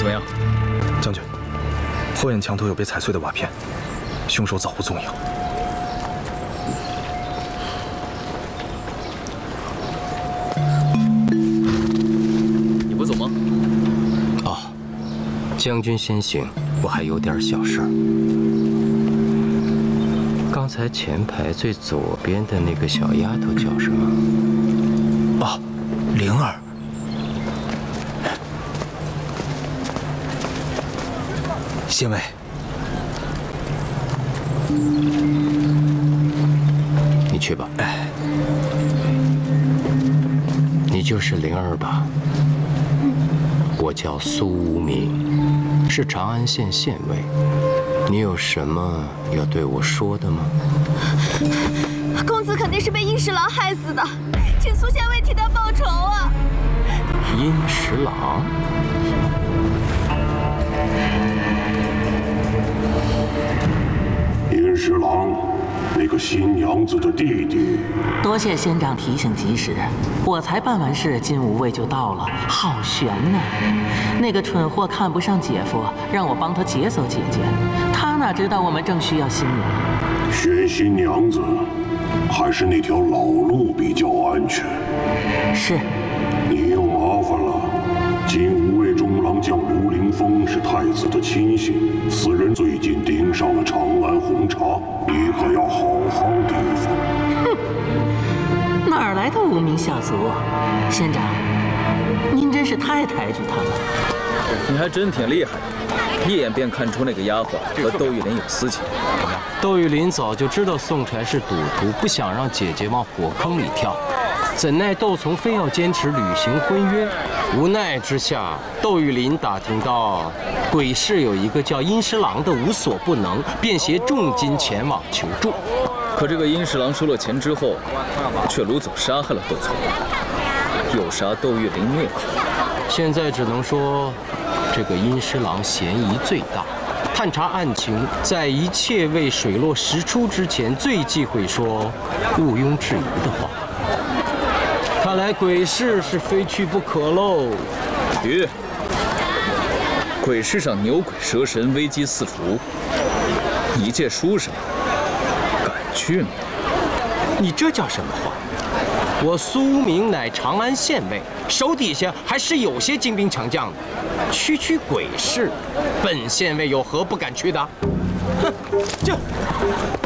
么样？ 将军，后院墙头有被踩碎的瓦片，凶手早无踪影。 你不走吗？ 哦，将军先行，我还有点小事。刚才前排最左边的那个小丫头叫什么？ 哦，灵儿。 县尉， 你去吧。哎，你就是灵儿吧？我叫苏无名，是长安县县尉。你有什么要对我说的吗？ 公子肯定是被殷十郎害死的，请苏县尉替他报仇啊！ 殷十郎。 殷十郎，那个新娘子的弟弟。 多谢仙长提醒及时，我才办完事，金吾卫就到了，好悬呐！那个蠢货看不上姐夫，让我帮他劫走姐姐，他哪知道我们正需要新娘。 选新娘子，还是那条老路比较安全。 是。 你又麻烦了。 金吾卫中郎将刘凌风是太子的亲信，此人最近盯上了长安红茶，你可要好好提防。 哼，哪儿来的无名小卒？县长，您真是太抬举他了。 你还真挺厉害的，一眼便看出那个丫鬟和窦玉林有私情。 窦玉林早就知道宋柴是赌徒，不想让姐姐往火坑里跳。 怎奈窦从非要坚持履行婚约，无奈之下，窦玉林打听到鬼市有一个叫殷十郎的无所不能，便携重金前往求助。 可这个殷十郎收了钱之后，却掳走杀害了窦从，又杀窦玉林灭口。 现在只能说，这个殷十郎嫌疑最大。探查案情，在一切未水落石出之前，最忌讳说毋庸置疑的话。 看来鬼市是非去不可喽。 吁，鬼市上牛鬼蛇神，危机四伏，你借书生，敢去吗？ 你这叫什么话？我苏无名乃长安县尉，手底下还是有些精兵强将的。区鬼市，本县尉有何不敢去的？哼，这。